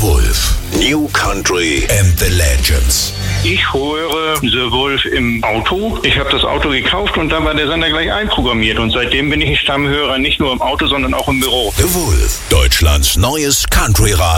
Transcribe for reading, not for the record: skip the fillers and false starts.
Wolf. New Country and the Legends. Ich höre The Wolf im Auto. Ich habe das Auto gekauft und dann war der Sender gleich einprogrammiert. Und seitdem bin ich ein Stammhörer, nicht nur im Auto, sondern auch im Büro. The Wolf, Deutschlands neues Country-Radio.